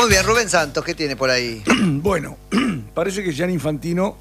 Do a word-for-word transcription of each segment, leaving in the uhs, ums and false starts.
Muy bien, Rubén Santos, ¿qué tiene por ahí? Bueno, parece que Gianni Infantino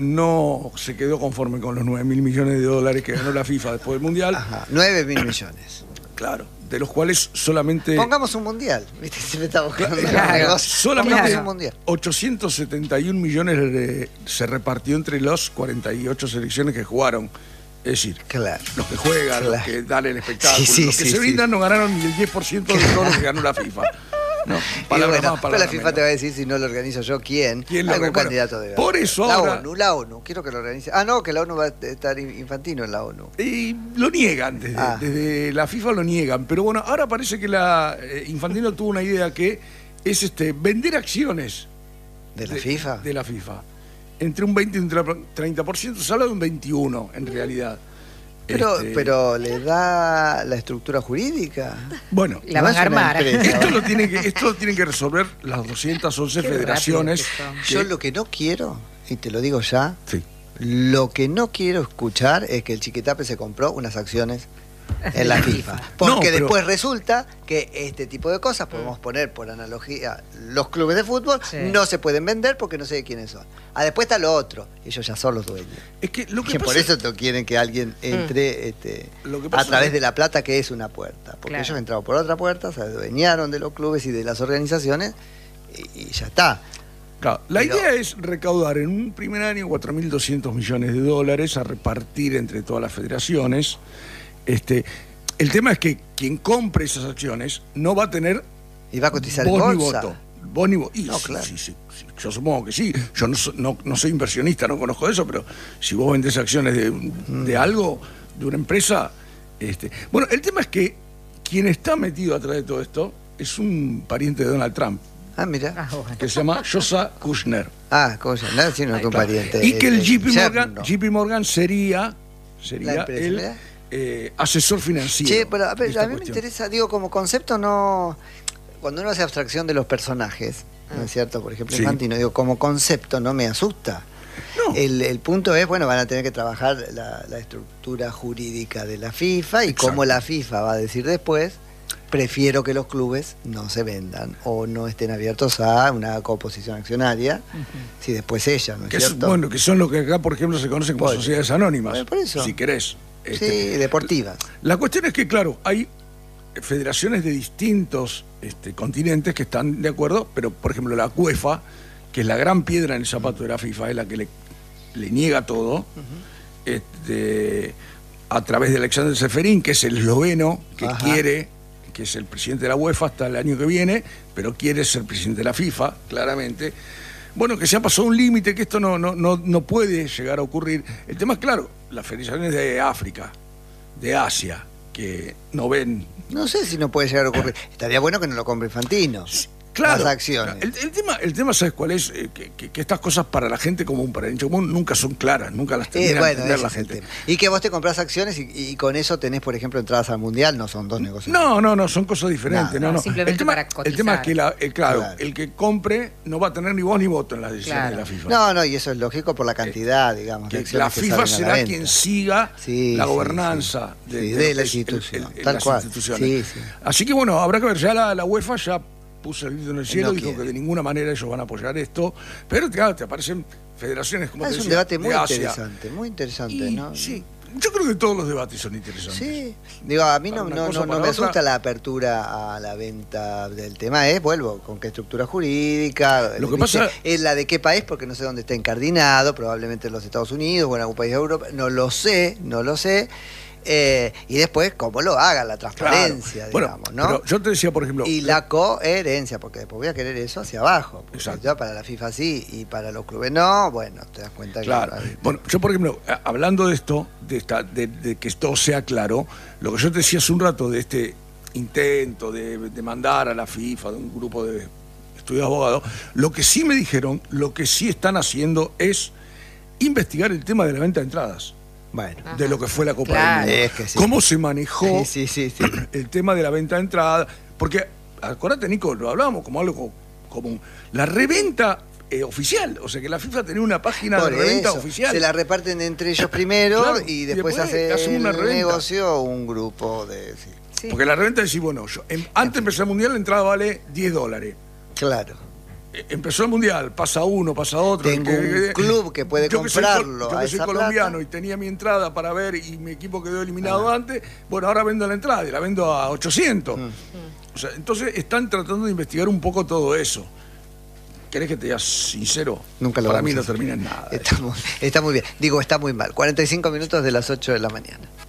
no se quedó conforme con los nueve mil millones de dólares que ganó la FIFA después del Mundial. Ajá, nueve mil millones. Claro, de los cuales solamente... Pongamos un mundial, ¿viste? Se me está buscando Claro, un negocio. solamente Pongamos un mundial. ochocientos setenta y un millones de- se repartió entre los cuarenta y ocho selecciones que jugaron. Es decir, Claro. los que juegan, Claro. los que dan el espectáculo, Sí, sí, los que sí, se sí. brindan no ganaron ni el diez por ciento de todo lo que ganó la FIFA. No, Y palabra bueno, más, pero palabra la FIFA menos. te va a decir, si no lo organizo yo, ¿quién? ¿Quién lo Algún organiza? candidato debe Por haber. eso la ahora- ONU, la ONU, quiero que lo organice. Ah, no, que la ONU va a estar Infantino en la ONU. Y lo niegan, desde, Ah. desde la FIFA lo niegan. Pero bueno, ahora parece que la eh, Infantino tuvo una idea que es este vender acciones ¿De la FIFA? de la FIFA. Entre un veinte y un treinta por ciento, se habla de un veintiuno en realidad. Pero, Este, pero le da la estructura jurídica. bueno, La No van es a una armar. empresa. esto lo tienen que, esto lo tienen que resolver las doscientas once Qué federaciones. rápido que que- Yo lo que no quiero, y te lo digo ya, sí. lo que no quiero escuchar es que el Chiquitape se compró unas acciones en la FIFA. Porque No, pero- después resulta que este tipo de cosas, podemos poner por analogía, los clubes de fútbol Sí. no se pueden vender porque no sé de quiénes son. Ah, después está lo otro, ellos ya son los dueños. Es que lo que, Que pasa, por eso te quieren que alguien entre este, Lo que a pasa través es- de la plata, que es una puerta. Porque Claro. ellos entraron por otra puerta, se adueñaron de los clubes y de las organizaciones y, y ya está. claro, la pero- idea es recaudar en un primer año cuatro mil doscientos millones de dólares a repartir entre todas las federaciones. Este, el tema es que quien compre esas acciones no va a tener Y va a cotizar en voz ni bolsa. voto. Voz ni voto. Y No, sí, claro. sí, sí, sí, yo supongo que sí. Yo no, so- no, no soy inversionista, no conozco eso, pero si vos vendés acciones de, Mm. de algo, de una empresa... Este, bueno, el tema es que quien está metido atrás de todo esto es un pariente de Donald Trump, Ah, mira. Ah, bueno. que se llama Joshua Kushner. Ah, ¿cómo se llama? Sí, no, tu Claro. pariente. Y que el J P yerno. Morgan, J P Morgan sería, La sería empresa, el ¿verdad? eh, asesor financiero. Che, pero a, ver, de esta a mí me cuestión. interesa, digo, como concepto no... Cuando uno hace abstracción de los personajes, ¿no es cierto? Por ejemplo, Sí. Infantino, digo, como concepto no me asusta. No. El, el punto es, bueno, van a tener que trabajar la, la estructura jurídica de la FIFA y Exacto. cómo la FIFA va a decir después, prefiero que los clubes no se vendan o no estén abiertos a una composición accionaria, si después ella, ¿no es Que, es, cierto? bueno, que son lo que acá, por ejemplo, se conocen como Bueno. sociedades anónimas, Bueno, por eso. si querés. Sí, Este, deportivas. La cuestión es que, claro, hay federaciones de distintos este, continentes que están de acuerdo, pero, por ejemplo, la UEFA, que es la gran piedra en el zapato de la FIFA, es la que le, le niega todo, este, a través de Alexander Seferin, que es el esloveno, que Ajá. quiere, que es el presidente de la UEFA hasta el año que viene, pero quiere ser presidente de la FIFA, claramente. Bueno, que se ha pasado un límite, que esto no, no, no, no puede llegar a ocurrir. El tema es, claro, las federaciones de África, de Asia, que no ven... No sé si no puede llegar a ocurrir. Estaría bueno que no lo compre Infantino. Claro, Las acciones. El, el tema, el tema, ¿sabes cuál es? Eh, que, que- que estas cosas para la gente común, para el hincha común, nunca son claras, nunca las Eh, termina de bueno, entender ese la es el gente. tema. Y que vos te comprás acciones y, y con eso tenés, por ejemplo, entradas al mundial, no son dos negocios. No, no, no, son cosas diferentes. Nada, no, no. simplemente el tema, para el cotizar. tema es que, la, eh, claro, Claro. el que compre no va a tener ni voz ni voto en las decisiones Claro. de la FIFA. No, no, y eso es lógico por la cantidad, digamos. de Que acciones la que FIFA salen a la será venta. quien siga Sí, la sí, gobernanza sí. de, Sí, de de lo la que es institución, el- el- tal las cual. instituciones. Sí, sí. Así que bueno, habrá que ver, ya la, la UEFA ya puso el grito en el cielo, No dijo quiere. que de ninguna manera ellos van a apoyar esto, pero claro, te aparecen federaciones como Ah, te es un decía, debate muy de Asia. interesante, muy interesante, Y, ¿no? Sí, yo creo que todos los debates son interesantes. Sí, digo, a mí no, Para una no, cosa no, o no para me otra. asusta la apertura a la venta del tema, es, vuelvo, con qué estructura jurídica, Lo que ¿viste? pasa- es la de qué país, porque no sé dónde está encardinado, probablemente en los Estados Unidos o en algún país de Europa, no lo sé, no lo sé, eh, y después cómo lo haga, la transparencia, Claro. Bueno, digamos, ¿no? pero yo te decía, por ejemplo, Y la coherencia, porque después voy a querer eso hacia abajo. Porque Exacto. ya para la FIFA sí y para los clubes no, bueno, te das cuenta claro. que... Bueno, yo por ejemplo, a- hablando de esto, de, esta, de, de que esto sea claro, lo que yo te decía hace un rato de este intento de, de mandar a la FIFA, de un grupo de estudiados abogados, lo que sí me dijeron, lo que sí están haciendo es investigar el tema de la venta de entradas, Bueno, Ajá. de lo que fue la Copa Claro. del Mundo. Es que sí. Cómo se manejó sí, sí, sí, sí. el tema de la venta de entradas, porque, acordate, Nico, lo hablábamos como algo común. La reventa eh, oficial, o sea que la FIFA tenía una página Por de reventa eso, oficial. se la reparten entre ellos primero Claro, y y después, después hace hacen una el reventa. negocio un grupo de... sí. Sí. Porque la reventa decís, bueno, yo, en- antes de empezar el mundial la entrada vale diez dólares. Claro. Empezó el mundial, pasa uno, pasa otro. Tengo que, un club que puede yo comprarlo. Que soy, yo a que soy esa colombiano plata. y tenía mi entrada para ver y mi equipo quedó eliminado Ah. antes, bueno, ahora vendo la entrada y la vendo a ochocientos. Mm. O sea, entonces están tratando de investigar un poco todo eso. ¿Querés que te diga sincero? Nunca lo Para vamos mí a no hacer. termina en nada. Está muy, está muy bien. Digo, está muy mal. cuarenta y cinco minutos de las ocho de la mañana.